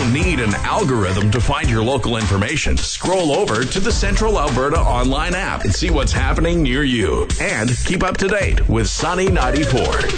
don't need an algorithm to find your local information. Scroll over to the Central Alberta online app and see what's happening near you. And keep up to date with Sunny 94.